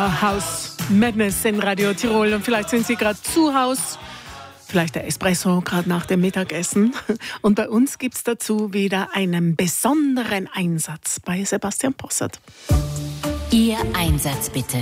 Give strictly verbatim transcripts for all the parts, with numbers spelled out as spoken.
weiter House Madness in Radio Tirol. Und vielleicht sind Sie gerade zu Hause, vielleicht der Espresso gerade nach dem Mittagessen. Und bei uns gibt es dazu wieder einen besonderen Einsatz bei Sebastian Possert. Ihr Einsatz bitte.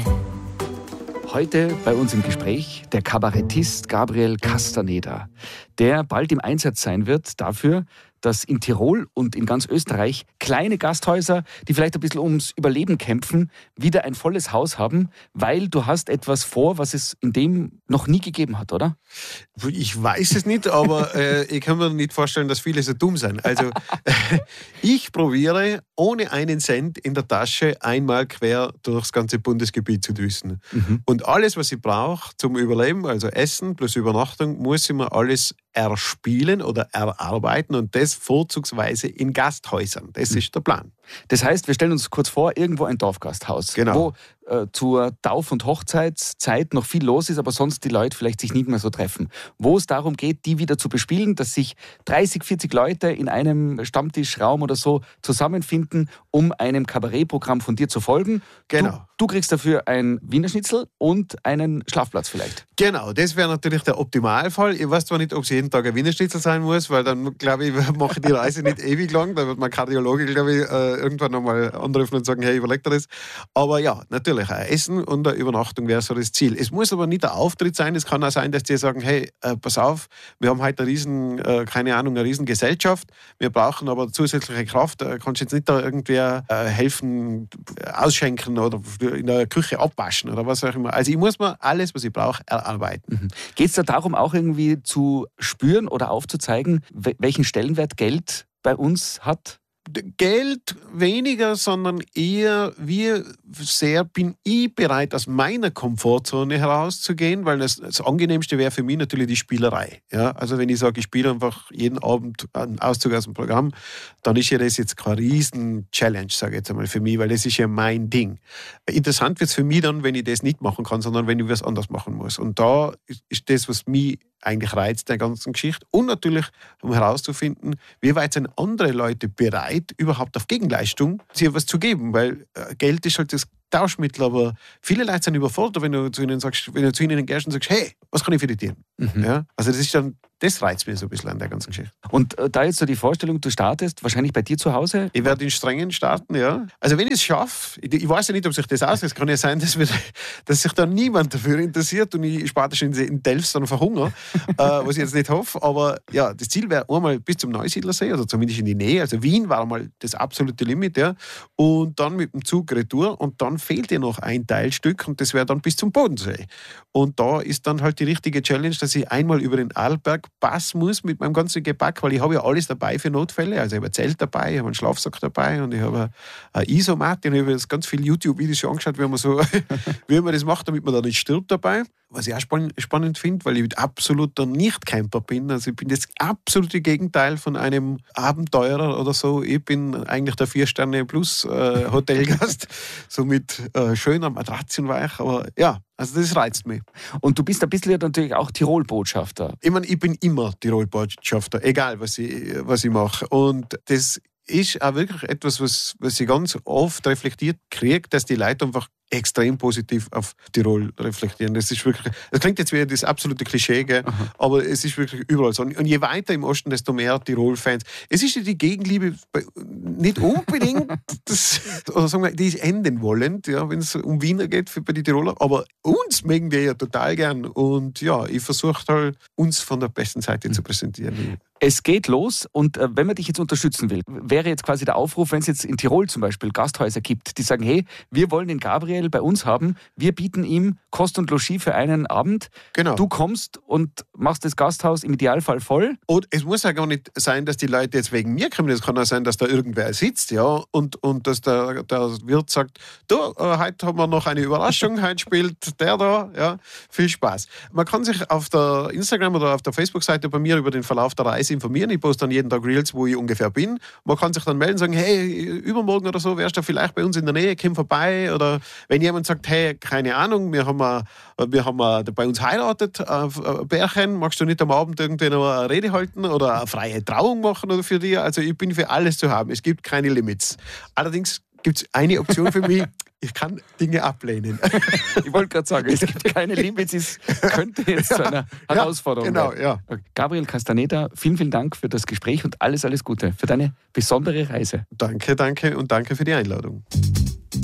Heute bei uns im Gespräch der Kabarettist Gabriel Castaneda, der bald im Einsatz sein wird dafür, dass in Tirol und in ganz Österreich kleine Gasthäuser, die vielleicht ein bisschen ums Überleben kämpfen, wieder ein volles Haus haben, weil du hast etwas vor, was es in dem noch nie gegeben hat, oder? Ich weiß es nicht, aber äh, ich kann mir nicht vorstellen, dass viele so dumm sind. Also äh, ich probiere, ohne einen Cent in der Tasche einmal quer durchs ganze Bundesgebiet zu düsen. Mhm. Und alles, was ich brauche zum Überleben, also Essen plus Übernachtung, muss ich mir alles erspielen oder erarbeiten und das vorzugsweise in Gasthäusern. Das ist der Plan. Das heißt, wir stellen uns kurz vor, irgendwo ein Dorfgasthaus, genau. wo äh, zur Tauf- und Hochzeitszeit noch viel los ist, aber sonst die Leute vielleicht sich nicht mehr so treffen. Wo es darum geht, die wieder zu bespielen, dass sich dreißig, vierzig Leute in einem Stammtischraum oder so zusammenfinden, um einem Kabarettprogramm von dir zu folgen. Genau. Du, du kriegst dafür ein Wiener Schnitzel und einen Schlafplatz vielleicht. Genau, das wäre natürlich der Optimalfall. Ich weiß zwar nicht, ob es jeden Tag ein Wiener Schnitzel sein muss, weil dann, glaube ich, mache ich die Reise nicht ewig lang. Da wird mein Kardiologe, glaube ich, irgendwann nochmal anrufen und sagen, hey, überleg dir das. Aber ja, natürlich, ein Essen und eine Übernachtung wäre so das Ziel. Es muss aber nicht der Auftritt sein. Es kann auch sein, dass die sagen, hey, äh, pass auf, wir haben heute eine riesen, äh, keine Ahnung, eine riesen Gesellschaft. Wir brauchen aber zusätzliche Kraft. Äh, kannst jetzt nicht da irgendwer äh, helfen, ausschenken oder in der Küche abwaschen oder was auch immer. Also ich muss mir alles, was ich brauche, erarbeiten. Mhm. Geht es da darum, auch irgendwie zu spüren oder aufzuzeigen, welchen Stellenwert Geld bei uns hat? Geld weniger, sondern eher, wie sehr bin ich bereit, aus meiner Komfortzone herauszugehen, weil das, das Angenehmste wäre für mich natürlich die Spielerei. Ja? Also wenn ich sage, ich spiele einfach jeden Abend einen Auszug aus dem Programm, dann ist ja das jetzt keine Riesen-Challenge, sage ich jetzt einmal für mich, weil das ist ja mein Ding. Interessant wird es für mich dann, wenn ich das nicht machen kann, sondern wenn ich was anderes machen muss. Und da ist, ist das, was mich eigentlich reizt der ganzen Geschichte. Und natürlich, um herauszufinden, wie weit sind andere Leute bereit, überhaupt auf Gegenleistung sich was zu geben. Weil äh, Geld ist halt das Tauschmittel, aber viele Leute sind überfordert, wenn du zu ihnen sagst, wenn du zu ihnen gehst und sagst, hey, was kann ich für dich tun? Mhm. Ja? Also das ist dann, das reizt mich so ein bisschen an der ganzen Geschichte. Und äh, da jetzt so die Vorstellung, du startest wahrscheinlich bei dir zu Hause? Ich werde in Strengen starten, ja. Also wenn ich es schaffe, ich, ich weiß ja nicht, ob sich das ausgeht, es kann ja sein, dass, wir, dass sich da niemand dafür interessiert und ich spätestens in Delfs dann verhungere, äh, was ich jetzt nicht hoffe, aber ja, das Ziel wäre einmal bis zum Neusiedlersee, oder zumindest in die Nähe, also Wien war mal das absolute Limit, ja, und dann mit dem Zug retour und dann fehlt ja noch ein Teilstück und das wäre dann bis zum Bodensee. Und da ist dann halt die richtige Challenge, dass ich einmal über den Arlberg passen muss mit meinem ganzen Gepäck, weil ich habe ja alles dabei für Notfälle. Also ich habe ein Zelt dabei, ich habe einen Schlafsack dabei und ich habe eine Isomatte und ich habe jetzt ganz viele YouTube-Videos schon angeschaut, wie man, so, wie man das macht, damit man da nicht stirbt dabei. Was ich auch spannend finde, weil ich absoluter Nicht-Camper bin. Also ich bin das absolute Gegenteil von einem Abenteurer oder so. Ich bin eigentlich der Vier-Sterne-Plus-Hotelgast, äh, so mit äh, schöner Matratzenweich. Aber ja, also das reizt mich. Und du bist ein bisschen natürlich auch Tirol-Botschafter. Ich meine, ich bin immer Tirol-Botschafter, egal was ich, was ich mache. Und das ist auch wirklich etwas, was, was ich ganz oft reflektiert kriege, dass die Leute einfach extrem positiv auf Tirol reflektieren. Das ist wirklich, das klingt jetzt wie das absolute Klischee, gell? Aber es ist wirklich überall so. Und je weiter im Osten, desto mehr Tirol-Fans. Es ist ja die Gegenliebe nicht unbedingt, das, oder sagen wir, die ist enden wollend, ja, wenn es um Wiener geht für, bei den Tiroler. Aber uns mögen die ja total gern. Und ja, ich versuche halt, uns von der besten Seite mhm. zu präsentieren. Es geht los und äh, wenn man dich jetzt unterstützen will, wäre jetzt quasi der Aufruf, wenn es jetzt in Tirol zum Beispiel Gasthäuser gibt, die sagen, hey, wir wollen den Gabriel bei uns haben, wir bieten ihm Kost und Logis für einen Abend. Genau. Du kommst und machst das Gasthaus im Idealfall voll. Und es muss ja gar nicht sein, dass die Leute jetzt wegen mir kommen. Es kann auch sein, dass da irgendwer sitzt, ja, und, und dass der, der Wirt sagt, du, äh, heute haben wir noch eine Überraschung, heute spielt der da, ja, viel Spaß. Man kann sich auf der Instagram oder auf der Facebook-Seite bei mir über den Verlauf der Reise informieren. Ich poste dann jeden Tag Reels, wo ich ungefähr bin. Man kann sich dann melden und sagen, hey, übermorgen oder so wärst du vielleicht bei uns in der Nähe, komm vorbei. Oder wenn jemand sagt, hey, keine Ahnung, wir haben, a, wir haben a, bei uns heiratet, ein Pärchen, magst du nicht am Abend irgendwie noch eine Rede halten oder eine freie Trauung machen oder für dich? Also ich bin für alles zu haben. Es gibt keine Limits. Allerdings gibt es eine Option für mich. Ich kann Dinge ablehnen. Ich wollte gerade sagen, es gibt keine Limits, es könnte jetzt zu einer Herausforderung genau, werden. ja. Okay. Gabriel Castaneda, vielen, vielen Dank für das Gespräch und alles, alles Gute für deine besondere Reise. Danke, danke und danke für die Einladung.